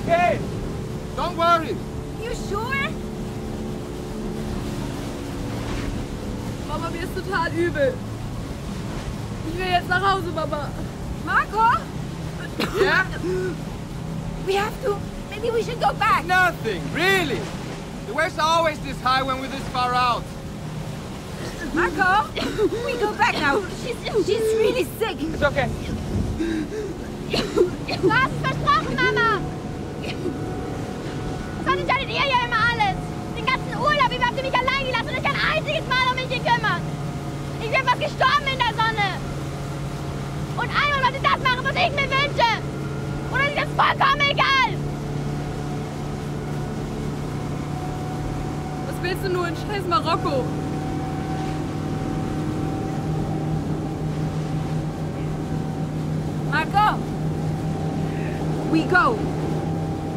okay. Don't worry. You sure? Mama, mir ist total übel. Ich will jetzt nach Hause, Mama. Marco? Yeah? We have to. Maybe we should go back. Nothing, really. The waves are always this high when we're this far out. Marco, we go back now. She's really sick. It's okay. Du hast es versprochen, Mama! Sonst entscheidet ihr ja immer alles. Den ganzen Urlaub über habt ihr mich allein gelassen und euch kein einziges Mal um mich gekümmert. Ich bin fast gestorben in der Sonne. Und einmal wollte ich das machen, was ich mir wünsche. Oder ist das vollkommen egal? Was willst du nur in scheiß Marokko? Marco, we go.